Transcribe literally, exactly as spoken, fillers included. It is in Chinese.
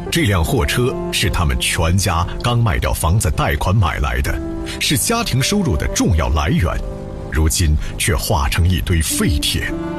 这辆货车是他们全家刚卖掉房子贷款买来的，是家庭收入的重要来源，如今却化成一堆废铁。